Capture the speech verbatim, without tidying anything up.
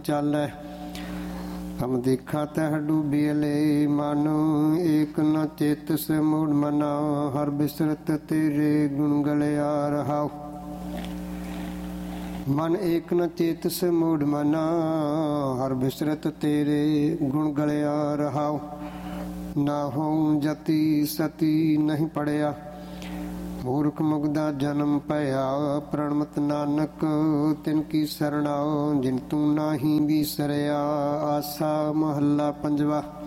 ਚਾਲੈ। ਹਮ ਦੇਖਾ ਤਹ ਡੂਬਿਅਲੇ ਮਨ ਏਕ ਨ ਚੇਤਸ ਮੂੜ ਮਨਾ। ਹਰ ਬਿਸਰਤ ਤੇਰੇ ਗੁਣ ਗਲਿਆ ਰਹਾਉ। ਮਨ ਏਕ ਨ ਚੇਤਸ ਮੂੜ ਮਨਾ। ਹਰ ਬਿਸਰਤ ਤੇਰੇ ਗੁਣ ਗਲਿਆ ਰਹਾਉ। ਨਾ ਹੋਂ ਜਤੀ ਸਤੀ ਨਹੀਂ ਪੜਿਆ। ਮੂਰਖ ਮੁਗਦਾ ਜਨਮ ਭਇਆ। ਪ੍ਰਣਮਤ ਨਾਨਕ ਤਿਨ ਕੀ ਸਰਣਾ। ਜਿਨ ਤੂੰ ਨਾਹੀਂ ਵੀਸਰਿਆ। ਆਸਾ ਮਹੱਲਾ ਪੰਜਵਾ।